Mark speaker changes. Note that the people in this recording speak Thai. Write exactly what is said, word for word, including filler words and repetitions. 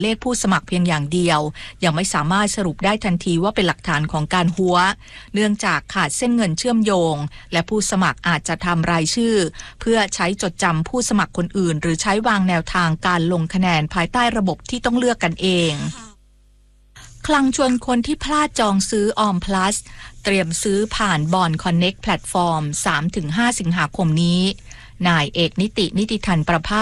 Speaker 1: เลขผู้สมัครเพียงอย่างเดียวยังไม่สามารถสรุปได้ทันทีว่าเป็นหลักฐานของการหัวเนื่องจากขาดเส้นเงินเชื่อมโยงและผู้สมัครอาจจะทำรายชื่อเพื่อใช้จดจำผู้สมัครคนอื่นหรือใช้วางแนวทางการลงคะแนนภายใต้ระบบที่ต้องเลือกกันเองคลังชวนคนที่พลาดจองซื้อออมพลัสเตรียมซื้อผ่านบอนคอนเน็กแพลตฟอร์ม สามถึงห้า สิงหาคมนี้นายเอกนิตินิติธันประภา